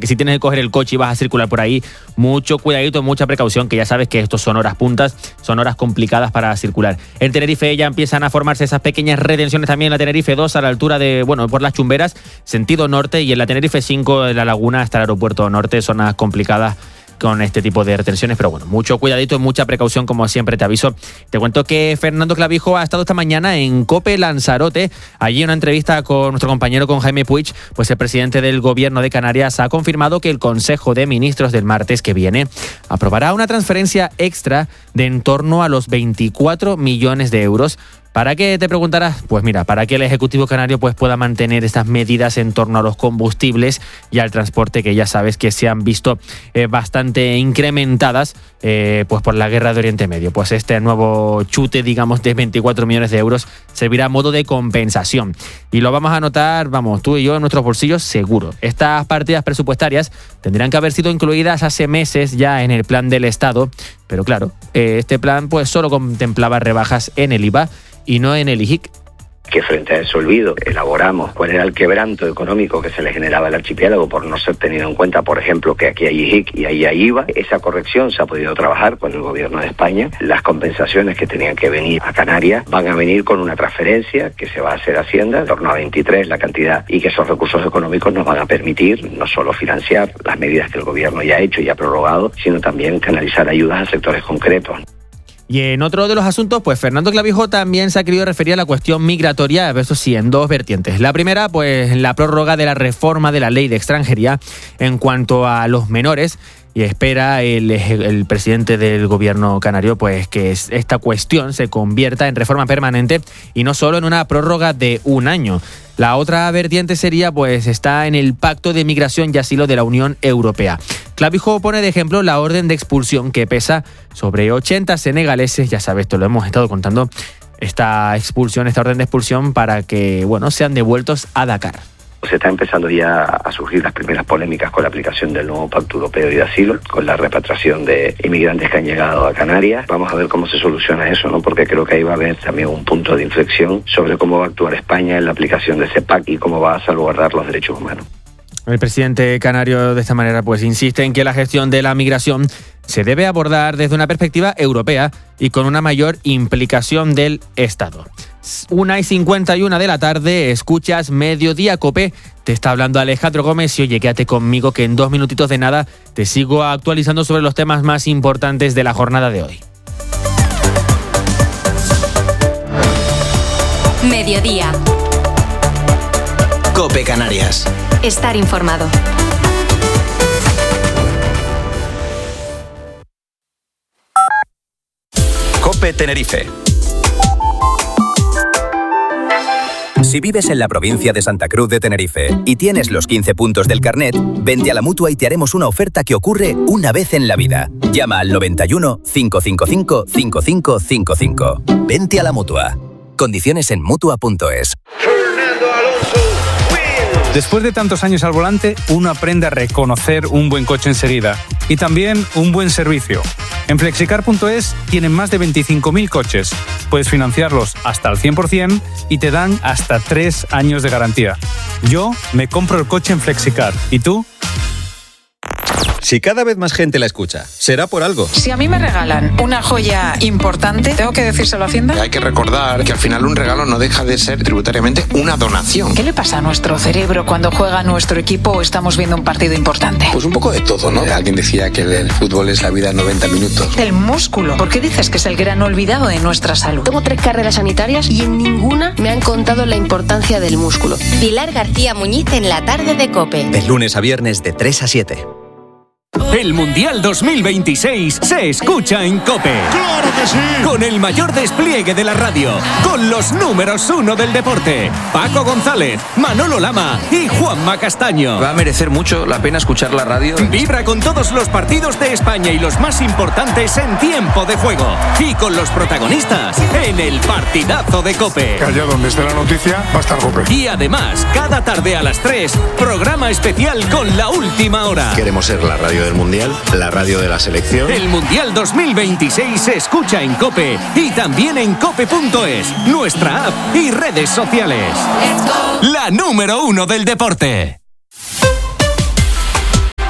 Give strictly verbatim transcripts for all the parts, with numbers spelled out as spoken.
que si tienes que coger el coche y vas a circular por ahí, mucho cuidadito, mucha precaución, que ya sabes que estos son horas puntas, son horas complicadas para circular. En Tenerife ya empiezan a formarse esas pequeñas retenciones también en la Tenerife dos a la altura de, bueno, por las Chumberas, sentido norte, y en la Tenerife cinco de la Laguna hasta el aeropuerto norte, zonas complicadas con este tipo de retenciones, pero bueno, mucho cuidadito y mucha precaución, como siempre te aviso. Te cuento que Fernando Clavijo ha estado esta mañana en COPE Lanzarote. Allí en una entrevista con nuestro compañero, con Jaime Puig, pues el presidente del gobierno de Canarias ha confirmado que el Consejo de Ministros del martes que viene aprobará una transferencia extra de en torno a los veinticuatro millones de euros. ¿Para qué, te preguntarás? Pues mira, para que el Ejecutivo Canario pues, pueda mantener estas medidas en torno a los combustibles y al transporte, que ya sabes que se han visto eh, bastante incrementadas eh, pues por la guerra de Oriente Medio. Pues este nuevo chute, digamos, de veinticuatro millones de euros servirá a modo de compensación. Y lo vamos a anotar, vamos, tú y yo en nuestros bolsillos seguro. Estas partidas presupuestarias tendrán que haber sido incluidas hace meses ya en el plan del Estado, pero claro, eh, este plan pues solo contemplaba rebajas en el I V A y no en el I J I C. Que frente a ese olvido elaboramos cuál era el quebranto económico que se le generaba al archipiélago por no ser tenido en cuenta, por ejemplo, que aquí hay I J I C y ahí hay I V A. Esa corrección se ha podido trabajar con el gobierno de España. Las compensaciones que tenían que venir a Canarias van a venir con una transferencia que se va a hacer a Hacienda, en torno a veintitrés la cantidad, y que esos recursos económicos nos van a permitir no solo financiar las medidas que el gobierno ya ha hecho y ha prorrogado, sino también canalizar ayudas a sectores concretos. Y en otro de los asuntos, pues Fernando Clavijo también se ha querido referir a la cuestión migratoria, eso sí, en dos vertientes. La primera, pues la prórroga de la reforma de la ley de extranjería en cuanto a los menores, y espera el, el presidente del gobierno canario pues que esta cuestión se convierta en reforma permanente y no solo en una prórroga de un año. La otra vertiente sería, pues, está en el Pacto de Migración y Asilo de la Unión Europea. Clavijo pone de ejemplo la orden de expulsión que pesa sobre ochenta senegaleses, ya sabes, esto lo hemos estado contando, esta expulsión, esta orden de expulsión para que, bueno, sean devueltos a Dakar. Se está empezando ya a surgir las primeras polémicas con la aplicación del nuevo Pacto Europeo de Asilo, con la repatriación de inmigrantes que han llegado a Canarias. Vamos a ver cómo se soluciona eso, ¿no? Porque creo que ahí va a haber también un punto de inflexión sobre cómo va a actuar España en la aplicación de ese pacto y cómo va a salvaguardar los derechos humanos. El presidente canario de esta manera pues insiste en que la gestión de la migración se debe abordar desde una perspectiva europea y con una mayor implicación del Estado. Una y cincuenta y una de la tarde, escuchas Mediodía Cope, te está hablando Alejandro Gómez y oye, quédate conmigo que en dos minutitos de nada te sigo actualizando sobre los temas más importantes de la jornada de hoy. Mediodía. Cope Canarias. Estar informado. Cope Tenerife. Si vives en la provincia de Santa Cruz de Tenerife y tienes los quince puntos del carnet, vente a la Mutua y te haremos una oferta que ocurre una vez en la vida. Llama al noventa y uno, cinco cinco cinco, cinco cinco cinco cinco. Vente a la Mutua. Condiciones en mutua punto es. Después de tantos años al volante, uno aprende a reconocer un buen coche enseguida y también un buen servicio. En flexicar punto es tienen más de veinticinco mil coches. Puedes financiarlos hasta el cien por ciento y te dan hasta tres años de garantía. Yo me compro el coche en Flexicar. ¿Y tú? Si cada vez más gente la escucha, será por algo. Si a mí me regalan una joya importante, ¿tengo que decírselo a Hacienda? Hay que recordar que al final un regalo no deja de ser tributariamente una donación. ¿Qué le pasa a nuestro cerebro cuando juega nuestro equipo o estamos viendo un partido importante? Pues un poco de todo, ¿no? Alguien decía que el fútbol es la vida en noventa minutos. Del músculo. ¿Por qué dices que es el gran olvidado de nuestra salud? Tengo tres carreras sanitarias y en ninguna me han contado la importancia del músculo. Pilar García Muñiz en la tarde de COPE. De lunes a viernes de tres a siete. El Mundial dos mil veintiséis se escucha en COPE. ¡Claro que sí! Con el mayor despliegue de la radio, con los números uno del deporte, Paco González, Manolo Lama y Juanma Castaño. Va a merecer mucho la pena escuchar la radio. Vibra con todos los partidos de España y los más importantes en tiempo de juego. Y con los protagonistas en el partidazo de COPE. Que allá donde esté la noticia va a estar COPE. Y además, cada tarde a las tres, programa especial con la última hora. Queremos ser la radio del Mundial, la radio de la selección. El Mundial dos mil veintiséis se escucha en COPE y también en cope punto es, nuestra app y redes sociales. La número uno del deporte.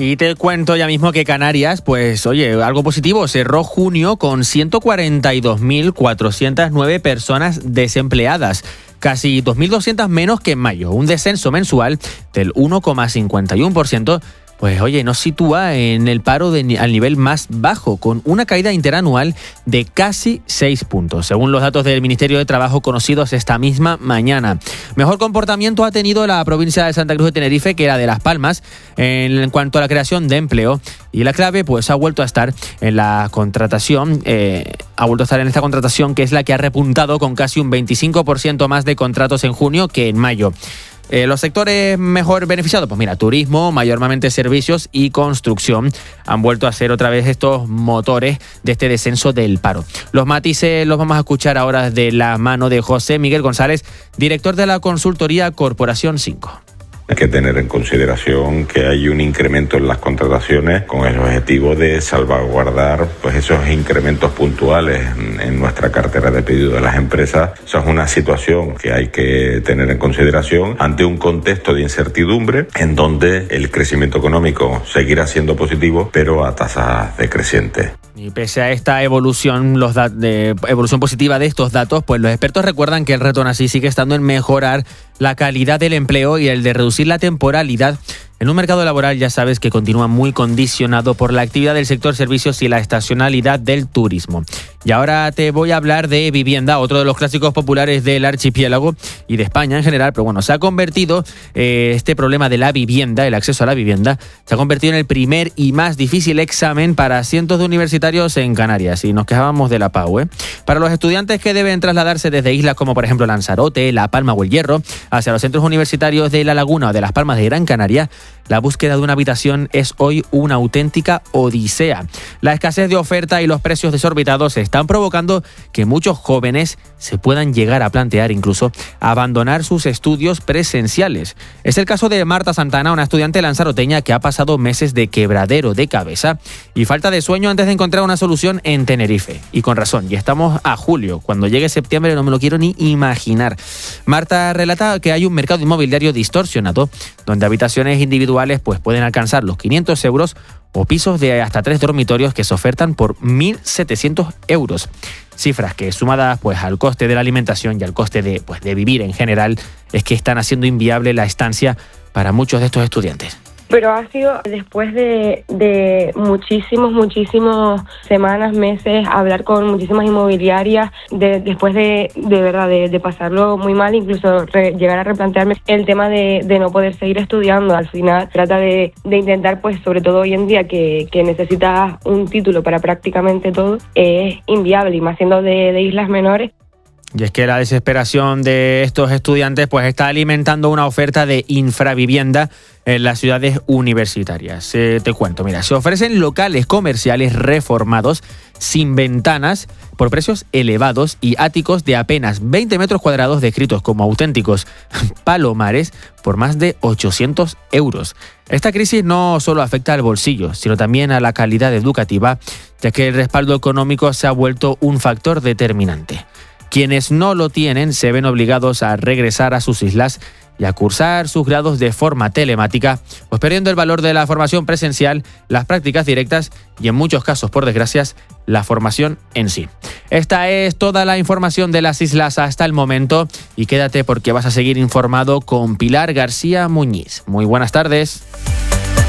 Y te cuento ya mismo que Canarias, pues oye, algo positivo, cerró junio con ciento cuarenta y dos mil cuatrocientas nueve personas desempleadas, casi dos mil doscientas menos que en mayo, un descenso mensual del uno coma cincuenta y uno por ciento. Pues oye, nos sitúa en el paro de, al nivel más bajo, con una caída interanual de casi seis puntos, según los datos del Ministerio de Trabajo conocidos esta misma mañana. Mejor comportamiento ha tenido la provincia de Santa Cruz de Tenerife que la de Las Palmas en cuanto a la creación de empleo, y la clave pues ha vuelto a estar en la contratación, eh, ha vuelto a estar en esta contratación, que es la que ha repuntado con casi un veinticinco por ciento más de contratos en junio que en mayo. Eh, los sectores mejor beneficiados, pues mira, turismo, mayormente servicios y construcción, han vuelto a ser otra vez estos motores de este descenso del paro. Los matices los vamos a escuchar ahora de la mano de José Miguel González, director de la consultoría Corporación cinco. Hay que tener en consideración que hay un incremento en las contrataciones con el objetivo de salvaguardar pues esos incrementos puntuales en nuestra cartera de pedido de las empresas. Eso es una situación que hay que tener en consideración ante un contexto de incertidumbre en donde el crecimiento económico seguirá siendo positivo, pero a tasas decrecientes. Y pese a esta evolución, los da- de evolución positiva de estos datos, pues los expertos recuerdan que el reto aún así sigue estando en mejorar la calidad del empleo y el de reducir la temporalidad en un mercado laboral, ya sabes, que continúa muy condicionado por la actividad del sector servicios y la estacionalidad del turismo. Y ahora te voy a hablar de vivienda, otro de los clásicos populares del archipiélago y de España en general, pero bueno, se ha convertido eh, este problema de la vivienda, el acceso a la vivienda, se ha convertido en el primer y más difícil examen para cientos de universitarios en Canarias, y nos quejábamos de la P A U, ¿eh? Para los estudiantes que deben trasladarse desde islas como por ejemplo Lanzarote, La Palma o El Hierro hacia los centros universitarios de La Laguna o de Las Palmas de Gran Canaria, la búsqueda de una habitación es hoy una auténtica odisea. La escasez de oferta y los precios desorbitados están provocando que muchos jóvenes se puedan llegar a plantear incluso abandonar sus estudios presenciales. Es el caso de Marta Santana, una estudiante lanzaroteña que ha pasado meses de quebradero de cabeza y falta de sueño antes de encontrar una solución en Tenerife. Y con razón, y estamos a julio. Cuando llegue septiembre no me lo quiero ni imaginar. Marta relata que hay un mercado inmobiliario distorsionado donde habitaciones individuales pues pueden alcanzar los quinientos euros o pisos de hasta tres dormitorios que se ofertan por mil setecientos euros. Cifras que, sumadas pues al coste de la alimentación y al coste de, pues, de vivir en general, es que están haciendo inviable la estancia para muchos de estos estudiantes. Pero ha sido después de, de muchísimos, muchísimos semanas, meses, hablar con muchísimas inmobiliarias, de, después de, de verdad, de, de pasarlo muy mal, incluso re, llegar a replantearme el tema de, de no poder seguir estudiando. Al final trata de, de intentar, pues sobre todo hoy en día, que, que necesitas un título para prácticamente todo, es inviable, y más siendo de, de islas menores. Y es que la desesperación de estos estudiantes pues está alimentando una oferta de infravivienda en las ciudades universitarias. Eh, te cuento, mira, se ofrecen locales comerciales reformados sin ventanas por precios elevados y áticos de apenas veinte metros cuadrados descritos como auténticos palomares por más de ochocientos euros. Esta crisis no solo afecta al bolsillo, sino también a la calidad educativa, ya que el respaldo económico se ha vuelto un factor determinante. Quienes no lo tienen se ven obligados a regresar a sus islas y a cursar sus grados de forma telemática, pues perdiendo el valor de la formación presencial, las prácticas directas y en muchos casos, por desgracia, la formación en sí. Esta es toda la información de las islas hasta el momento y quédate porque vas a seguir informado con Pilar García Muñiz. Muy buenas tardes.